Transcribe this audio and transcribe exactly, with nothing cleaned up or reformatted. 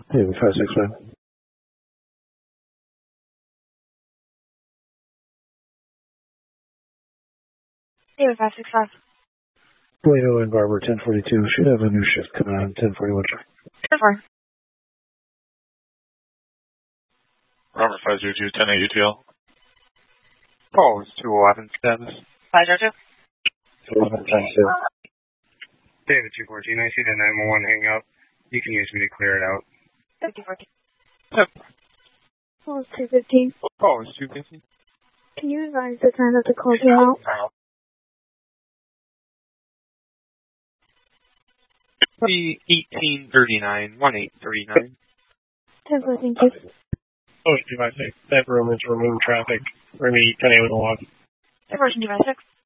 David five six five. David five six five. Bueno and Barber ten forty-two. Should have a new shift coming on ten forty-one. ten four. Robert five zero two, ten eight U T L. Oh, it's two eleven status. five zero two. two eleven times two. David two fourteen, I see the nine one one hang up. You can use me to clear it out. two fourteen. Yep. Oh, it's two fifteen. Oh, it's two fifteen. Can you advise the time that the call came out? eighteen thirty-nine, one eight thirty-nine. ten four, thank you. Oh, two five six. That room is removed traffic. Remy ten eight with a log. Diversion two five six.